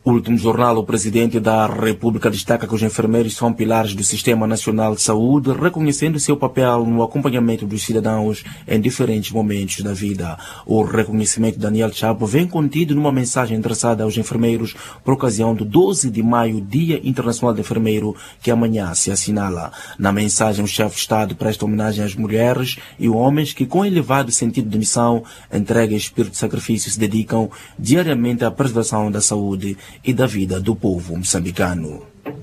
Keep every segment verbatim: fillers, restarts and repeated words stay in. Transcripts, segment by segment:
O último jornal, o presidente da República destaca que os enfermeiros são pilares do Sistema Nacional de Saúde, reconhecendo seu papel no acompanhamento dos cidadãos em diferentes momentos da vida. O reconhecimento de Daniel Chapo vem contido numa mensagem endereçada aos enfermeiros por ocasião do doze de maio, Dia Internacional do Enfermeiro, que amanhã se assinala. Na mensagem, o chefe de Estado presta homenagem às mulheres e homens que, com elevado sentido de missão, entrega e espírito de sacrifício, se dedicam diariamente à preservação da saúde e da vida do povo moçambicano.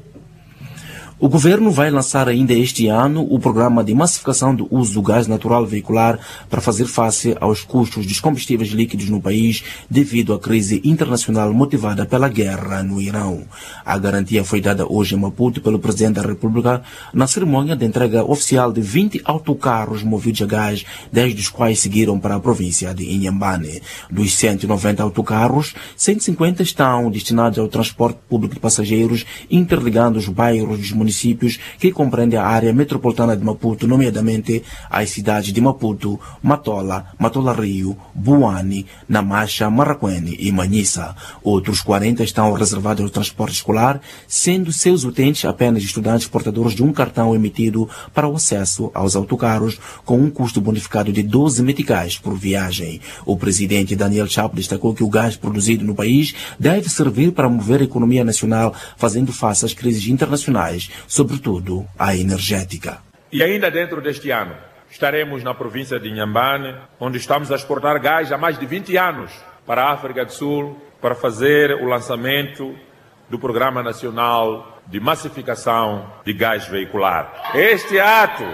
O governo vai lançar ainda este ano o programa de massificação do uso do gás natural veicular para fazer face aos custos dos combustíveis líquidos no país devido à crise internacional motivada pela guerra no Irão. A garantia foi dada hoje em Maputo pelo Presidente da República na cerimônia de entrega oficial de vinte autocarros movidos a gás, dez dos quais seguiram para a província de Inhambane. Dos cento e noventa autocarros, cento e cinquenta estão destinados ao transporte público de passageiros, interligando os bairros dos municípios municípios que compreendem a área metropolitana de Maputo, nomeadamente as cidades de Maputo, Matola, Matola Rio, Buane, Namacha, Marraquene e Manhissa. Outros quarenta estão reservados ao transporte escolar, sendo seus utentes apenas estudantes portadores de um cartão emitido para o acesso aos autocarros, com um custo bonificado de doze meticais por viagem. O presidente Daniel Chapo destacou que o gás produzido no país deve servir para mover a economia nacional, fazendo face às crises internacionais, sobretudo a energética. E ainda dentro deste ano, estaremos na província de Inhambane, onde estamos a exportar gás há mais de vinte anos para a África do Sul, para fazer o lançamento do Programa Nacional de Massificação de Gás Veicular. Este ato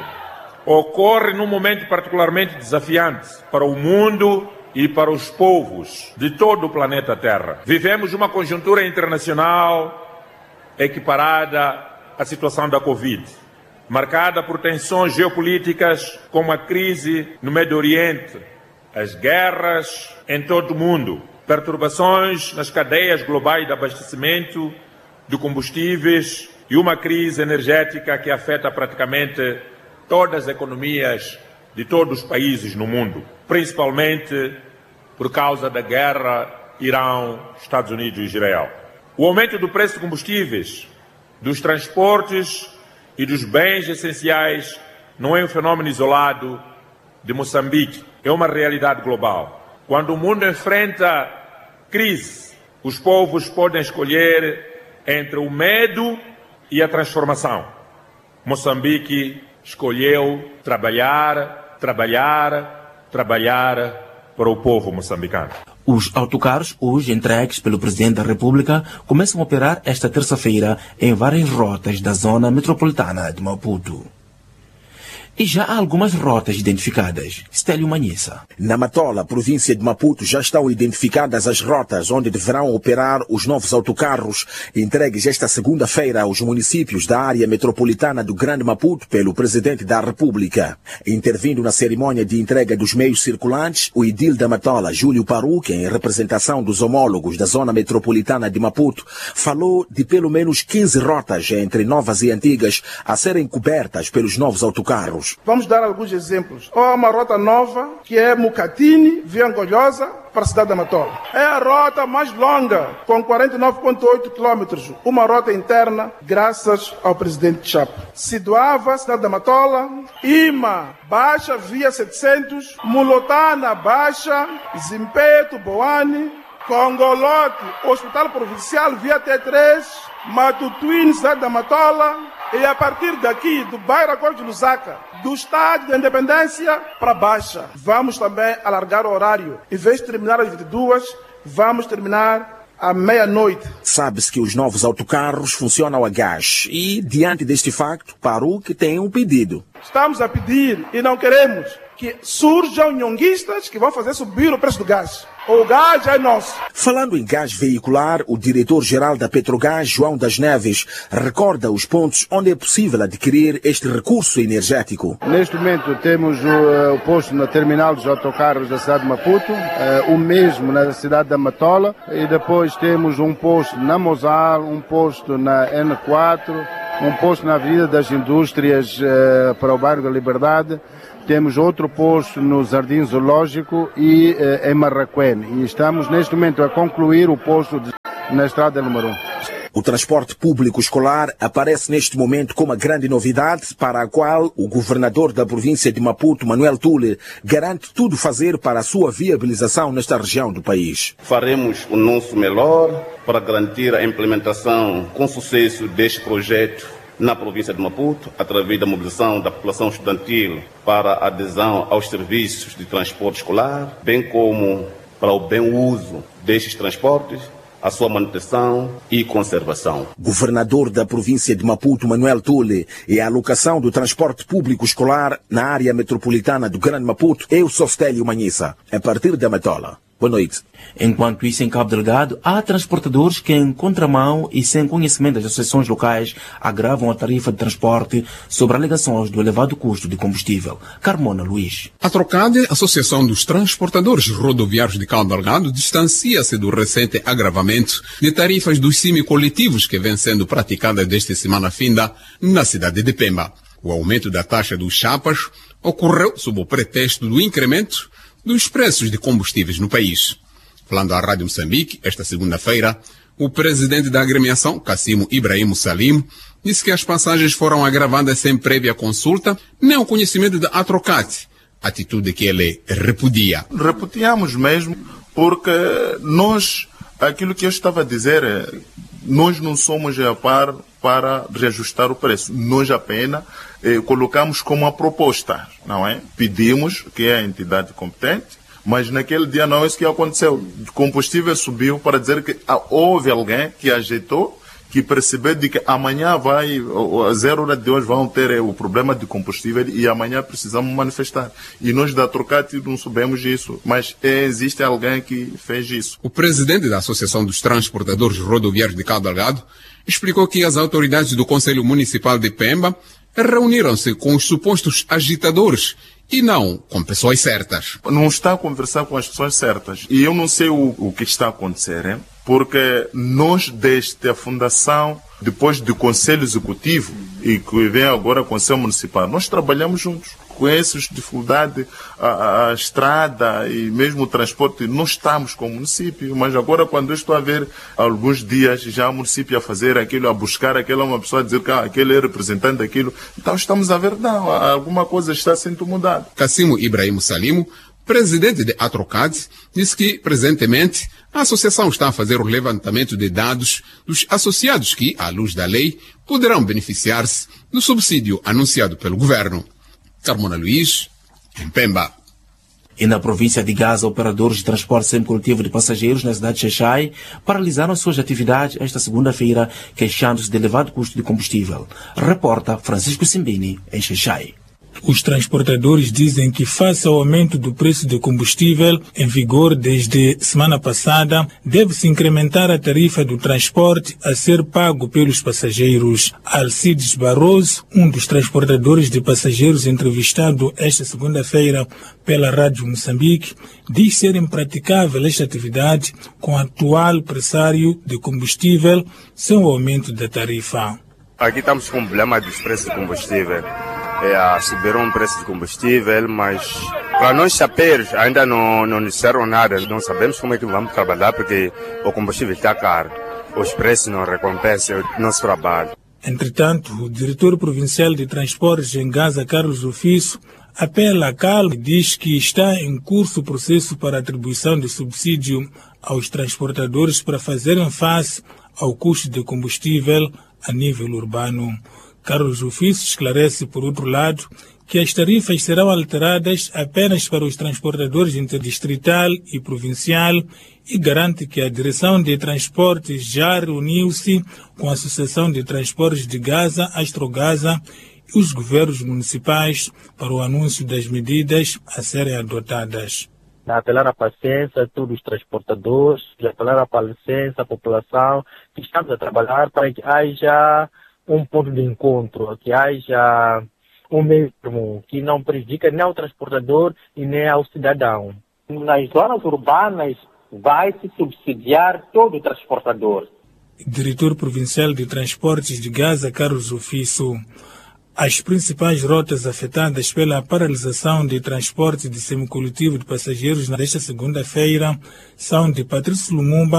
ocorre num momento particularmente desafiante para o mundo e para os povos de todo o planeta Terra. Vivemos uma conjuntura internacional equiparada a situação da Covid, marcada por tensões geopolíticas como a crise no Médio Oriente, as guerras em todo o mundo, perturbações nas cadeias globais de abastecimento de combustíveis e uma crise energética que afeta praticamente todas as economias de todos os países no mundo, principalmente por causa da guerra Irão, Estados Unidos e Israel. O aumento do preço de combustíveis, dos transportes e dos bens essenciais não é um fenômeno isolado de Moçambique, é uma realidade global. Quando o mundo enfrenta crise, os povos podem escolher entre o medo e a transformação. Moçambique escolheu trabalhar, trabalhar, trabalhar para o povo moçambicano. Os autocarros, hoje entregues pelo Presidente da República, começam a operar esta terça-feira em várias rotas da zona metropolitana de Maputo. E já há algumas rotas identificadas. Stélio Manhissa. Na Matola, província de Maputo, já estão identificadas as rotas onde deverão operar os novos autocarros entregues esta segunda-feira aos municípios da área metropolitana do Grande Maputo pelo Presidente da República. Intervindo na cerimônia de entrega dos meios circulantes, o edil da Matola, Júlio Paruque, em representação dos homólogos da zona metropolitana de Maputo, falou de pelo menos quinze rotas entre novas e antigas a serem cobertas pelos novos autocarros. Vamos dar alguns exemplos. Há uma rota nova, que é Mucatini, via Angolhosa, para a cidade da Matola. É a rota mais longa, com quarenta e nove vírgula oito quilômetros. Uma rota interna, graças ao presidente Chapo. Siduava, cidade da Matola. Ima, Baixa, via setecentos. Mulotana, Baixa. Zimpeto, Boane. Congolote, Hospital Provincial, via T três. Matutuíne, cidade da Matola. E a partir daqui, do bairro Acordo de Lusaka, do estádio da Independência para Baixa, vamos também alargar o horário. Em vez de terminar às vinte e duas, vamos terminar à meia-noite. Sabe-se que os novos autocarros funcionam a gás e, diante deste facto, Paruque tem um pedido. Estamos a pedir e não queremos que surjam nhonguistas que vão fazer subir o preço do gás. O gás é nosso. Falando em gás veicular, o diretor-geral da Petrogás, João das Neves, recorda os pontos onde é possível adquirir este recurso energético. Neste momento temos o, o posto na terminal dos autocarros da cidade de Maputo, uh, o mesmo na cidade da Matola, e depois temos um posto na Mozal, um posto na N quatro, um posto na Avenida das Indústrias uh, para o bairro da Liberdade. Temos outro posto no Jardim Zoológico e eh, em Marraquene. E estamos neste momento a concluir o posto de, na estrada número um. O transporte público escolar aparece neste momento como uma grande novidade para a qual o governador da província de Maputo, Manuel Tule, garante tudo fazer para a sua viabilização nesta região do país. Faremos o nosso melhor para garantir a implementação com sucesso deste projeto na província de Maputo, através da mobilização da população estudantil para a adesão aos serviços de transporte escolar, bem como para o bem uso destes transportes, a sua manutenção e conservação. Governador da província de Maputo, Manuel Tule, e a alocação do transporte público escolar na área metropolitana do Grande Maputo é o Sostélio Manhissa, a partir da Matola. Boa noite. Enquanto isso, em Cabo Delgado, há transportadores que, em contramão e sem conhecimento das associações locais, agravam a tarifa de transporte sobre alegações do elevado custo de combustível. Carmona Luís. A Trocade, Associação dos Transportadores Rodoviários de Cabo Delgado, distancia-se do recente agravamento de tarifas dos semicoletivos que vem sendo praticadas desde semana finda na cidade de Pemba. O aumento da taxa dos chapas ocorreu sob o pretexto do incremento dos preços de combustíveis no país. Falando à Rádio Moçambique, esta segunda-feira, o presidente da agremiação, Cassimo Ibrahim Salim, disse que as passagens foram agravadas sem prévia consulta, nem o conhecimento da Atrocate, atitude que ele repudia. Repudiamos mesmo, porque nós, aquilo que eu estava a dizer, nós não somos a par para reajustar o preço. Nós apenas eh, colocamos como uma proposta, não é? Pedimos que é a entidade competente, mas naquele dia não é isso que aconteceu. O combustível subiu para dizer que ah, houve alguém que ajeitou, que percebeu de que amanhã vai, a zero hora de hoje vão ter eh, o problema de combustível e amanhã precisamos manifestar. E nós da Trocate não soubemos isso, mas eh, existe alguém que fez isso. O presidente da Associação dos Transportadores Rodoviários de Cabo Delgado explicou que as autoridades do Conselho Municipal de Pemba reuniram-se com os supostos agitadores e não com pessoas certas. Não está a conversar com as pessoas certas. E eu não sei o, o que está a acontecer, hein? Porque nós, desde a fundação, depois do Conselho Executivo, e que vem agora o Conselho Municipal, nós trabalhamos juntos. Conheço as dificuldades, a, a estrada e mesmo o transporte, não estamos com o município, mas agora quando eu estou a ver alguns dias já o município a fazer aquilo, a buscar aquela uma pessoa a dizer que ah, aquele é representante daquilo, então estamos a ver, não, alguma coisa está sendo mudada. Cassimo Ibrahim Salimo, presidente de Atrocade, disse que, presentemente, a associação está a fazer o levantamento de dados dos associados que, à luz da lei, poderão beneficiar-se do subsídio anunciado pelo governo. Carmona Luís, em Pemba. E na província de Gaza, operadores de transporte semicoletivo de passageiros na cidade de Xai paralisaram suas atividades esta segunda-feira, queixando-se de elevado custo de combustível. Reporta Francisco Simbini, em Xai. Os transportadores dizem que, face ao aumento do preço do combustível em vigor desde semana passada, deve-se incrementar a tarifa do transporte a ser pago pelos passageiros. Alcides Barroso, um dos transportadores de passageiros entrevistado esta segunda-feira pela Rádio Moçambique, diz ser impraticável esta atividade com o atual pressário de combustível sem o aumento da tarifa. Aqui estamos com um problema dos preços de combustível. É, subiram o preço de combustível, mas para nós chapeiros ainda não, não disseram nada. Não sabemos como é que vamos trabalhar porque o combustível está caro. Os preços não recompensam o nosso trabalho. Entretanto, o diretor provincial de transportes em Gaza, Carlos Ofício, apela a calma e diz que está em curso o processo para a atribuição de subsídio aos transportadores para fazerem face ao custo de combustível a nível urbano. Carlos Ofício esclarece, por outro lado, que as tarifas serão alteradas apenas para os transportadores interdistrital e provincial e garante que a Direção de Transportes já reuniu-se com a Associação de Transportes de Gaza, Astrogaza, e os governos municipais para o anúncio das medidas a serem adotadas. Apelar a paciência a todos os transportadores, apelar a paciência à população, que estamos a trabalhar para que haja um ponto de encontro, que haja um meio termo que não prejudica nem ao transportador e nem ao cidadão. Nas zonas urbanas vai-se subsidiar todo o transportador. Diretor Provincial de Transportes de Gaza, Carlos Ofício. As principais rotas afetadas pela paralisação de transporte de semicoletivo de passageiros nesta segunda-feira são de Patrício Lumumba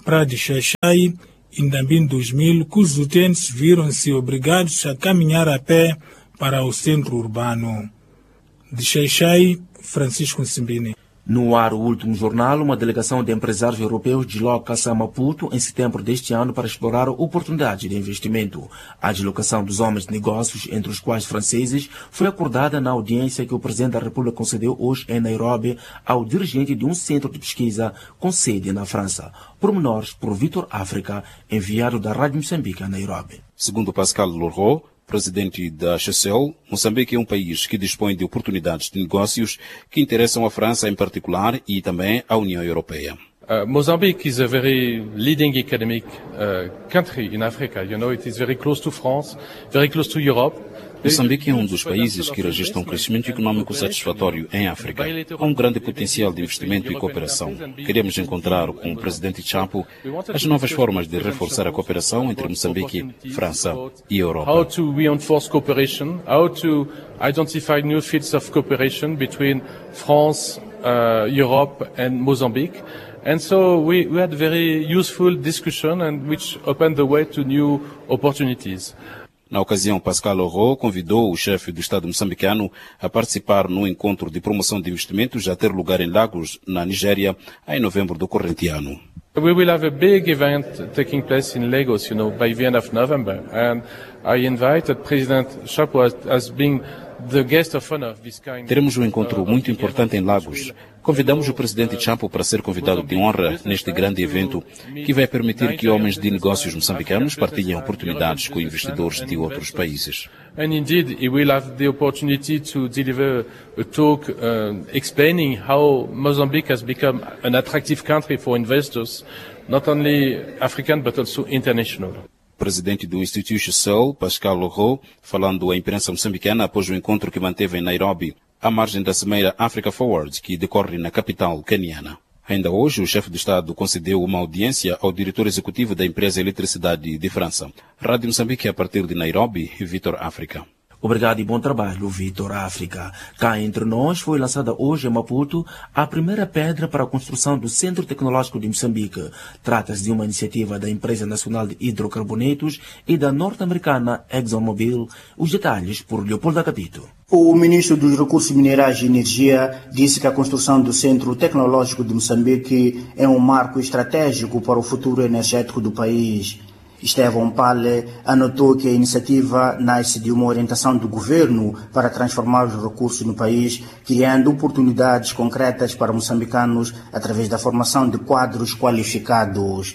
Praia de Xaixai, em também dois mil, cujos utentes viram-se obrigados a caminhar a pé para o centro urbano. De Xaixai, Francisco Nsimbini. No ar, o último jornal, uma delegação de empresários europeus desloca-se a Maputo em setembro deste ano para explorar oportunidades de investimento. A deslocação dos homens de negócios, entre os quais franceses, foi acordada na audiência que o Presidente da República concedeu hoje em Nairobi ao dirigente de um centro de pesquisa com sede na França. Pormenores por Vitor África, enviado da Rádio Moçambique a Nairobi. Segundo Pascal Leroux, presidente da H C L, Moçambique é um país que dispõe de oportunidades de negócios que interessam a França em particular e também a União Europeia. Uh, Mozambique is a very leading economic uh, country in Africa. You know, it is very close to France, very close to Europe. Moçambique é um dos países que registra um crescimento econômico satisfatório em África. Há um grande potencial de investimento e cooperação. Queremos encontrar com o presidente Chapo as novas formas de reforçar a cooperação entre Moçambique, França e Europa. How to reinforce cooperation, how to identify new fields of cooperation between France, uh, Europe and Mozambique. And so we, we had a very useful discussion and which opened the way to new opportunities. Na ocasião, Pascal Leroux convidou o chefe do Estado moçambicano a participar no encontro de promoção de investimentos a ter lugar em Lagos, na Nigéria, em novembro do corrente ano. We will have a big event taking place in Lagos, you know, by the end of November. And I invited President Chapo as, as being the guest of honor of this kind. Teremos um encontro muito importante em Lagos. Convidamos o presidente Chapo para ser convidado de honra neste grande evento que vai permitir que homens de negócios moçambicanos partilhem oportunidades com investidores de outros países. And indeed, he will have the opportunity to deliver a talk uh, explaining how Mozambique has become an attractive country for investors, not only African but also international. Presidente do Instituto H C L, Pascal Leroux, falando à imprensa moçambicana após o encontro que manteve em Nairobi, à margem da Cimeira Africa Forward, que decorre na capital caniana. Ainda hoje, o chefe do Estado concedeu uma audiência ao diretor executivo da empresa Eletricidade de França. Rádio Moçambique, a partir de Nairobi, Vitor África. Obrigado e bom trabalho, Vitor África. Cá entre nós foi lançada hoje em Maputo a primeira pedra para a construção do Centro Tecnológico de Moçambique. Trata-se de uma iniciativa da Empresa Nacional de Hidrocarbonetos e da norte-americana ExxonMobil. Os detalhes por Leopoldo Capito. O ministro dos Recursos Minerais e Energia disse que a construção do Centro Tecnológico de Moçambique é um marco estratégico para o futuro energético do país. Estevão Pale anotou que a iniciativa nasce de uma orientação do governo para transformar os recursos no país, criando oportunidades concretas para moçambicanos através da formação de quadros qualificados.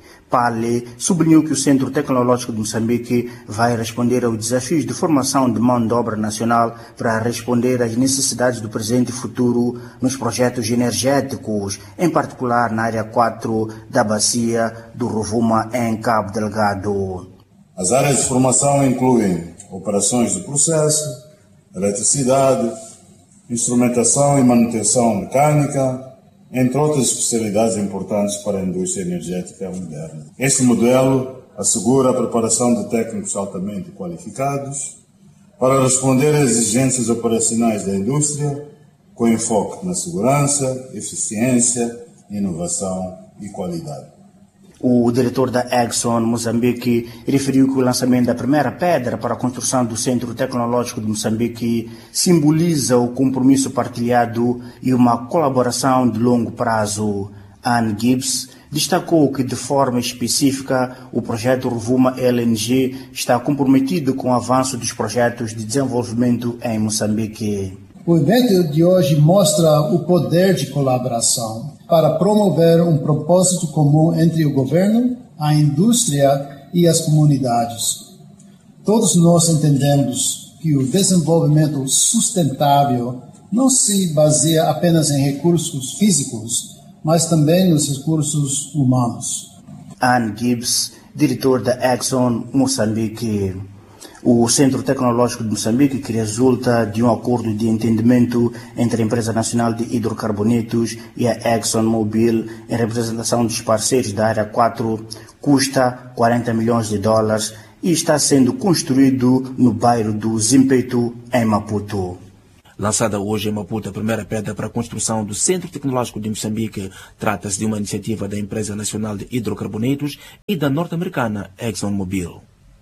Pale sublinhou que o Centro Tecnológico de Moçambique vai responder aos desafios de formação de mão de obra nacional para responder às necessidades do presente e futuro nos projetos energéticos, em particular na área quatro da bacia do Rovuma em Cabo Delgado. As áreas de formação incluem operações de processo, eletricidade, instrumentação e manutenção mecânica, entre outras especialidades importantes para a indústria energética moderna. Este modelo assegura a preparação de técnicos altamente qualificados para responder às exigências operacionais da indústria, com enfoque na segurança, eficiência, inovação e qualidade. O diretor da Exxon Moçambique referiu que o lançamento da primeira pedra para a construção do Centro Tecnológico de Moçambique simboliza o compromisso partilhado e uma colaboração de longo prazo. Anne Gibbs destacou que, de forma específica, o projeto Rovuma L N G está comprometido com o avanço dos projetos de desenvolvimento em Moçambique. O evento de hoje mostra o poder de colaboração para promover um propósito comum entre o governo, a indústria e as comunidades. Todos nós entendemos que o desenvolvimento sustentável não se baseia apenas em recursos físicos, mas também nos recursos humanos. Anne Gibbs, diretor da Exxon Moçambique. O Centro Tecnológico de Moçambique, que resulta de um acordo de entendimento entre a Empresa Nacional de Hidrocarbonetos e a ExxonMobil, em representação dos parceiros da Área quatro, custa quarenta milhões de dólares e está sendo construído no bairro do Zimpeto, em Maputo. Lançada hoje em Maputo a primeira pedra para a construção do Centro Tecnológico de Moçambique, trata-se de uma iniciativa da Empresa Nacional de Hidrocarbonetos e da norte-americana ExxonMobil.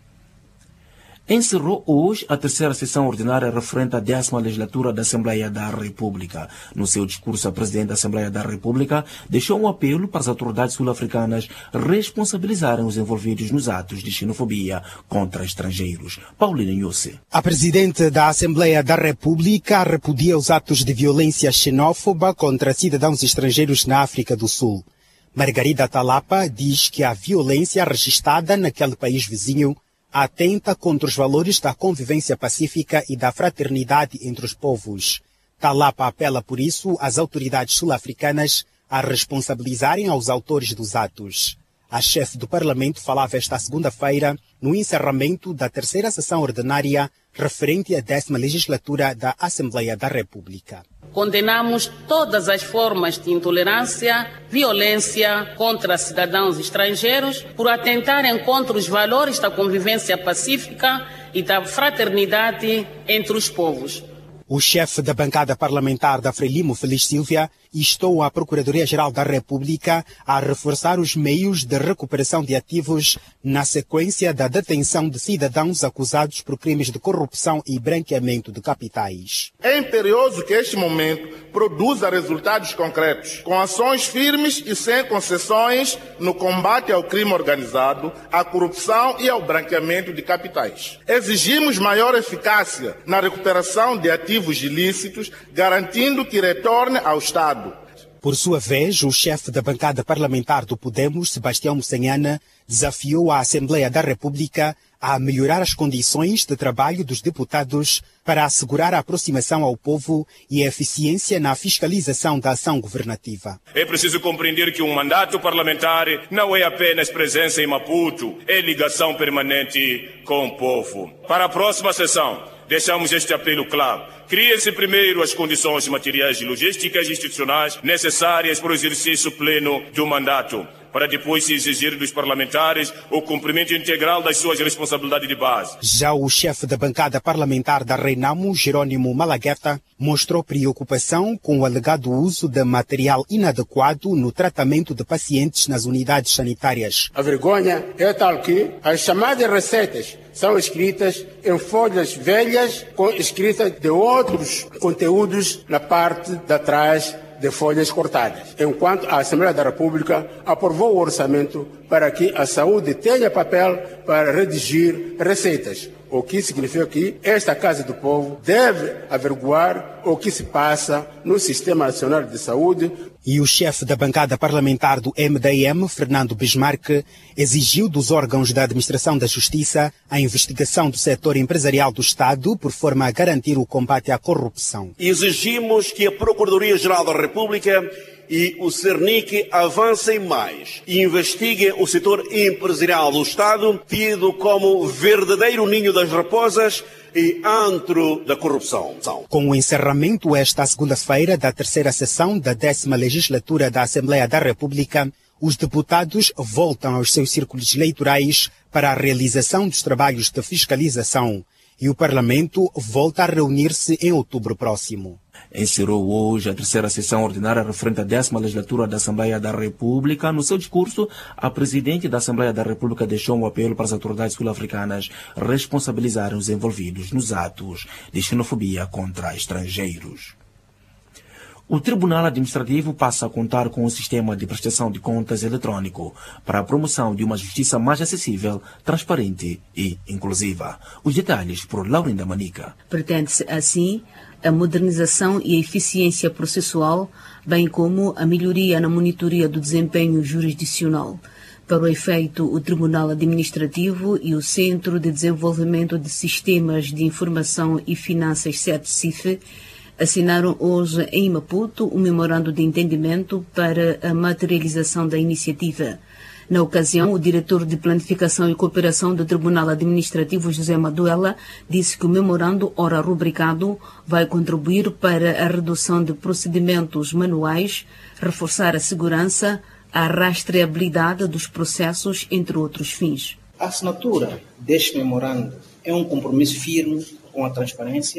Encerrou hoje a terceira sessão ordinária referente à décima legislatura da Assembleia da República. No seu discurso, a Presidente da Assembleia da República deixou um apelo para as autoridades sul-africanas responsabilizarem os envolvidos nos atos de xenofobia contra estrangeiros. Paulina Nhusse. A Presidente da Assembleia da República repudia os atos de violência xenófoba contra cidadãos estrangeiros na África do Sul. Margarida Talapa diz que a violência registrada naquele país vizinho atenta contra os valores da convivência pacífica e da fraternidade entre os povos. Talapa apela, por isso, às autoridades sul-africanas a responsabilizarem aos autores dos atos. A chefe do Parlamento falava esta segunda-feira no encerramento da terceira sessão ordinária referente à décima legislatura da Assembleia da República. Condenamos todas as formas de intolerância, violência contra cidadãos estrangeiros por atentarem contra os valores da convivência pacífica e da fraternidade entre os povos. O chefe da bancada parlamentar da Frelimo, Feliz Silvia, instou a Procuradoria-Geral da República a reforçar os meios de recuperação de ativos na sequência da detenção de cidadãos acusados por crimes de corrupção e branqueamento de capitais. É imperioso que este momento produza resultados concretos, com ações firmes e sem concessões no combate ao crime organizado, à corrupção e ao branqueamento de capitais. Exigimos maior eficácia na recuperação de ativos ilícitos, garantindo que retorne ao Estado. Por sua vez, o chefe da bancada parlamentar do Podemos, Sebastião Moçanhana, desafiou a Assembleia da República a melhorar as condições de trabalho dos deputados para assegurar a aproximação ao povo e a eficiência na fiscalização da ação governativa. É preciso compreender que um mandato parlamentar não é apenas presença em Maputo, é ligação permanente com o povo. Para a próxima sessão, deixamos este apelo claro. Criem-se primeiro as condições materiais e logísticas institucionais necessárias para o exercício pleno do mandato, para depois se exigir dos parlamentares o cumprimento integral das suas responsabilidades de base. Já o chefe da bancada parlamentar da Renamo, Jerônimo Malagueta, mostrou preocupação com o alegado uso de material inadequado no tratamento de pacientes nas unidades sanitárias. A vergonha é tal que as chamadas receitas são escritas em folhas velhas com escrita de outros conteúdos na parte de trás de folhas cortadas, enquanto a Assembleia da República aprovou o orçamento para que a saúde tenha papel para redigir receitas, o que significa que esta Casa do Povo deve averiguar o que se passa no Sistema Nacional de Saúde. E o chefe da bancada parlamentar do M D M, Fernando Bismarck, exigiu dos órgãos da Administração da Justiça a investigação do setor empresarial do Estado por forma a garantir o combate à corrupção. Exigimos que a Procuradoria-Geral da República e o Cernic avancem mais e investiguem o setor empresarial do Estado, tido como verdadeiro ninho das raposas e antro da corrupção. Com o encerramento esta segunda-feira da terceira sessão da décima legislatura da Assembleia da República, os deputados voltam aos seus círculos eleitorais para a realização dos trabalhos de fiscalização e o Parlamento volta a reunir-se em outubro próximo. Encerrou hoje a terceira sessão ordinária referente à décima legislatura da Assembleia da República. No seu discurso, a Presidente da Assembleia da República deixou um apelo para as autoridades sul-africanas responsabilizarem os envolvidos nos atos de xenofobia contra estrangeiros. O Tribunal Administrativo passa a contar com um sistema de prestação de contas eletrônico para a promoção de uma justiça mais acessível, transparente e inclusiva. Os detalhes por Laurinda Manica. Pretende-se, assim, a modernização e a eficiência processual, bem como a melhoria na monitoria do desempenho jurisdicional. Para o efeito, o Tribunal Administrativo e o Centro de Desenvolvimento de Sistemas de Informação e Finanças, C E T S I F, assinaram hoje em Maputo um memorando de entendimento para a materialização da iniciativa. Na ocasião, o diretor de Planificação e Cooperação do Tribunal Administrativo, José Maduela, disse que o memorando, ora rubricado, vai contribuir para a redução de procedimentos manuais, reforçar a segurança, a rastreabilidade dos processos, entre outros fins. A assinatura deste memorando é um compromisso firme com a transparência,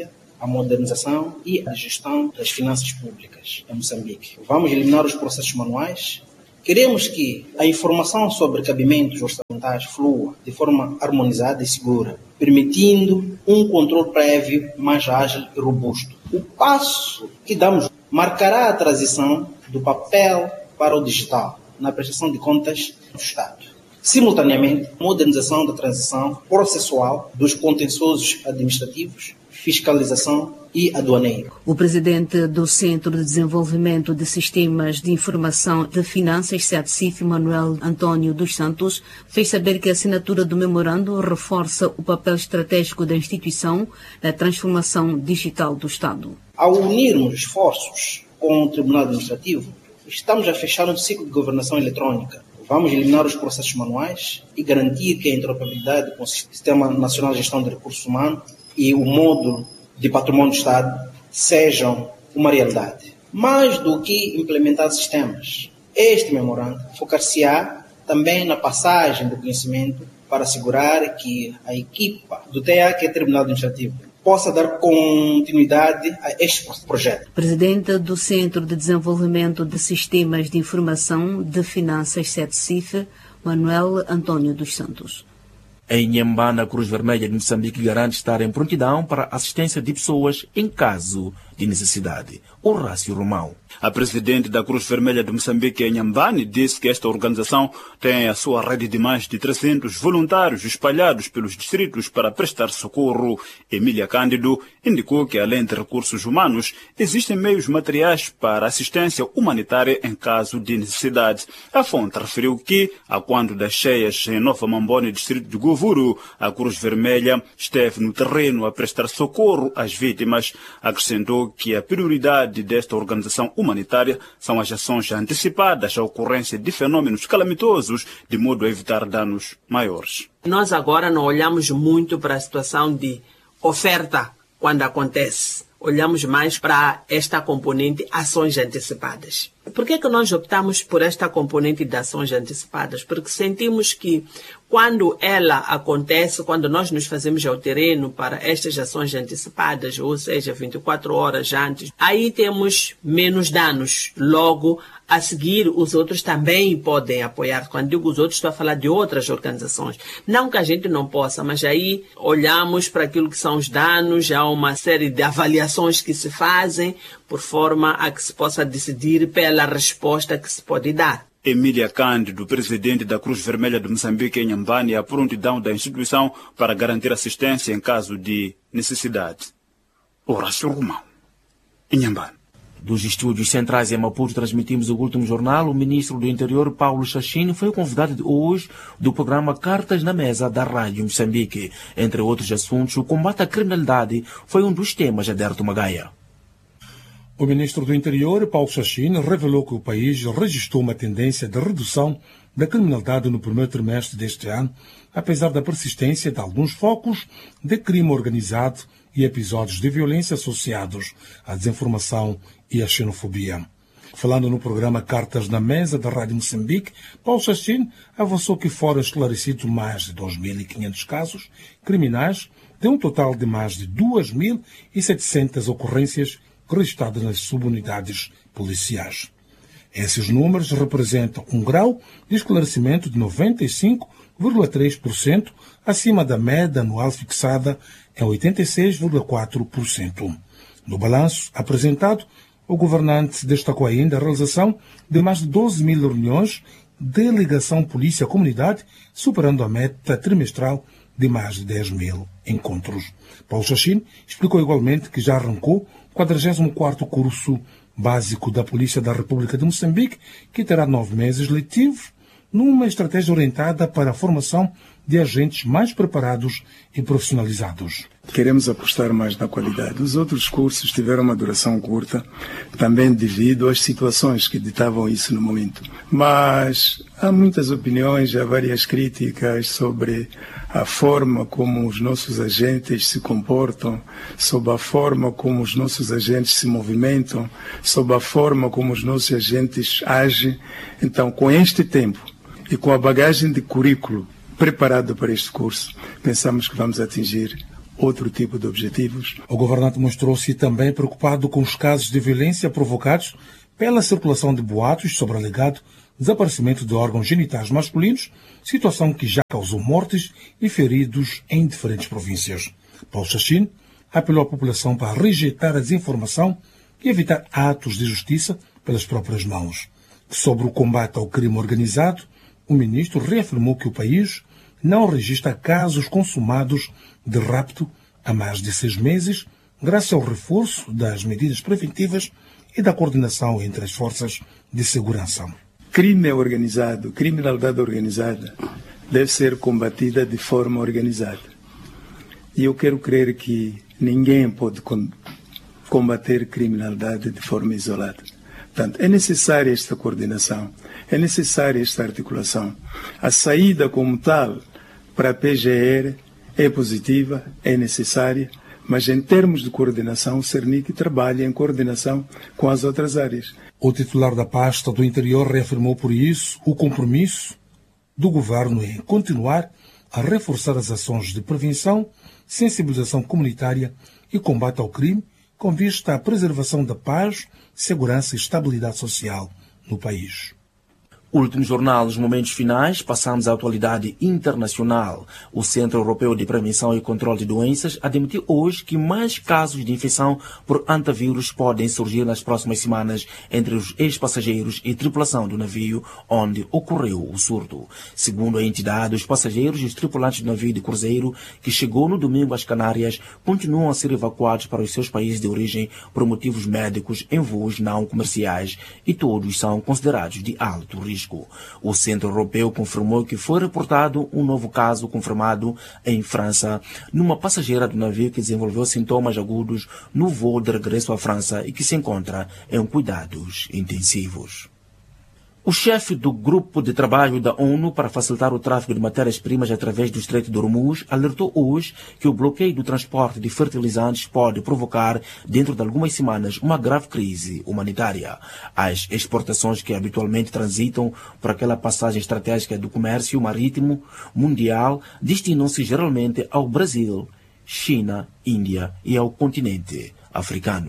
a modernização e a gestão das finanças públicas em Moçambique. Vamos eliminar os processos manuais. Queremos que a informação sobre cabimentos orçamentais flua de forma harmonizada e segura, permitindo um controle prévio mais ágil e robusto. O passo que damos marcará a transição do papel para o digital na prestação de contas do Estado. Simultaneamente, modernização da transição processual dos contenciosos administrativos, fiscalização e aduaneiro. O presidente do Centro de Desenvolvimento de Sistemas de Informação de Finanças, CETSIF, Manuel Antônio dos Santos, fez saber que a assinatura do memorando reforça o papel estratégico da instituição na transformação digital do Estado. Ao unirmos esforços com o Tribunal Administrativo, estamos a fechar um ciclo de governação eletrônica. Vamos eliminar os processos manuais e garantir que a interoperabilidade com o Sistema Nacional de Gestão de Recursos Humanos e o módulo de patrimônio do Estado sejam uma realidade. Mais do que implementar sistemas, este memorando focar-se-á também na passagem do conhecimento para assegurar que a equipa do T A, que é Tribunal Administrativo, possa dar continuidade a este projeto. Presidente do Centro de Desenvolvimento de Sistemas de Informação de Finanças, CETSIF, Manuel Antônio dos Santos. Em Inhambane, a Cruz Vermelha de Moçambique garante estar em prontidão para assistência de pessoas em caso de necessidade. Horácio Romão. A presidente da Cruz Vermelha de Moçambique, em Inhambane, disse que esta organização tem a sua rede de mais de trezentos voluntários espalhados pelos distritos para prestar socorro. Emília Cândido indicou que, além de recursos humanos, existem meios materiais para assistência humanitária em caso de necessidade. A fonte referiu que, a quando das cheias em Nova Mambone, distrito de Govuro, a Cruz Vermelha esteve no terreno a prestar socorro às vítimas. Acrescentou que a prioridade desta organização humanitária são as ações antecipadas à ocorrência de fenômenos calamitosos, de modo a evitar danos maiores. Nós agora não olhamos muito para a situação de oferta quando acontece. Olhamos mais para esta componente ações antecipadas. Por que que nós optamos por esta componente de ações antecipadas? Porque sentimos que quando ela acontece, quando nós nos fazemos ao terreno para estas ações antecipadas, ou seja, vinte e quatro horas antes, aí temos menos danos. Logo, a seguir, os outros também podem apoiar. Quando digo os outros, estou a falar de outras organizações. Não que a gente não possa, mas aí olhamos para aquilo que são os danos, há uma série de avaliações que se fazem, por forma a que se possa decidir pela resposta que se pode dar. Emília Cândido, presidente da Cruz Vermelha de Moçambique, em Inhambane, a prontidão da instituição para garantir assistência em caso de necessidade. Horácio Romão, Inhambane. Dos estúdios centrais em Maputo, transmitimos o último jornal. O ministro do Interior, Paulo Chachine, foi o convidado de hoje do programa Cartas na Mesa da Rádio Moçambique. Entre outros assuntos, o combate à criminalidade foi um dos temas de Aderto Magaia. O ministro do Interior, Paulo Chachine, revelou que o país registrou uma tendência de redução da criminalidade no primeiro trimestre deste ano, apesar da persistência de alguns focos de crime organizado e episódios de violência associados à desinformação e à xenofobia. Falando no programa Cartas na Mesa da Rádio Moçambique, Paulo Chachine avançou que foram esclarecidos mais de dois mil e quinhentos casos criminais, de um total de mais de duas mil e setecentas ocorrências registradas nas subunidades policiais. Esses números representam um grau de esclarecimento de noventa e cinco vírgula três por cento acima da média anual fixada em oitenta e seis vírgula quatro por cento. No balanço apresentado, o governante destacou ainda a realização de mais de doze mil reuniões de ligação polícia-comunidade, superando a meta trimestral de mais de dez mil encontros. Paulo Chachine explicou igualmente que já arrancou o quadragésimo quarto curso básico da Polícia da República de Moçambique, que terá nove meses letivos, numa estratégia orientada para a formação de agentes mais preparados e profissionalizados. Queremos apostar mais na qualidade. Os outros cursos tiveram uma duração curta, também devido às situações que ditavam isso no momento. Mas há muitas opiniões, há várias críticas sobre a forma como os nossos agentes se comportam, sobre a forma como os nossos agentes se movimentam, sobre a forma como os nossos agentes agem. Então, com este tempo e com a bagagem de currículo preparado para este curso, pensamos que vamos atingir outro tipo de objetivos. O governante mostrou-se também preocupado com os casos de violência provocados pela circulação de boatos sobre alegado desaparecimento de órgãos genitais masculinos, situação que já causou mortes e feridos em diferentes províncias. Paulo Chachine apelou à população para rejeitar a desinformação e evitar atos de justiça pelas próprias mãos. Sobre o combate ao crime organizado, o ministro reafirmou que o país não registra casos consumados de rapto há mais de seis meses, graças ao reforço das medidas preventivas e da coordenação entre as forças de segurança. Crime organizado, criminalidade organizada, deve ser combatida de forma organizada. E eu quero crer que ninguém pode combater criminalidade de forma isolada. Portanto, é necessária esta coordenação, é necessária esta articulação. A saída como tal para a P G R é positiva, é necessária, mas em termos de coordenação, o Cernic trabalha em coordenação com as outras áreas. O titular da pasta do Interior reafirmou, por isso, o compromisso do governo em continuar a reforçar as ações de prevenção, sensibilização comunitária e combate ao crime, com vista à preservação da paz, segurança e estabilidade social no país. Último jornal, os momentos finais, passamos à atualidade internacional. O Centro Europeu de Prevenção e Controle de Doenças admitiu hoje que mais casos de infecção por antavírus podem surgir nas próximas semanas entre os ex-passageiros e tripulação do navio onde ocorreu o surto. Segundo a entidade, os passageiros e os tripulantes do navio de cruzeiro que chegou no domingo às Canárias continuam a ser evacuados para os seus países de origem por motivos médicos em voos não comerciais e todos são considerados de alto risco. O Centro Europeu confirmou que foi reportado um novo caso confirmado em França, numa passageira do navio que desenvolveu sintomas agudos no voo de regresso à França e que se encontra em cuidados intensivos. O chefe do Grupo de Trabalho da ONU para facilitar o tráfico de matérias-primas através do Estreito de Hormuz alertou hoje que o bloqueio do transporte de fertilizantes pode provocar, dentro de algumas semanas, uma grave crise humanitária. As exportações que habitualmente transitam por aquela passagem estratégica do comércio marítimo mundial destinam-se geralmente ao Brasil, China, Índia e ao continente africano.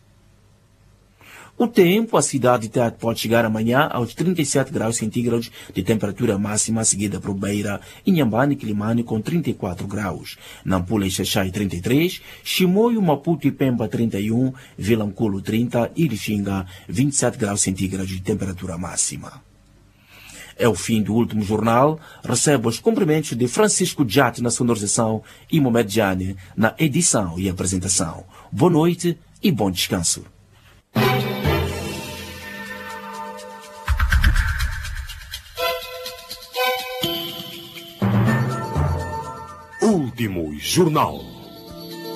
O tempo, a cidade de Tete pode chegar amanhã aos trinta e sete graus centígrados de temperatura máxima, seguida por Beira, Inhambane e Quilimane com trinta e quatro graus. Nampula e Xaxai trinta e três, Chimoio, Maputo e Pemba trinta e um, Vilanculo trinta e Lixinga vinte e sete graus centígrados de temperatura máxima. É o fim do último jornal. Recebo os cumprimentos de Francisco Jatti na sonorização e Mohamed Jane na edição e apresentação. Boa noite e bom descanso. Último jornal.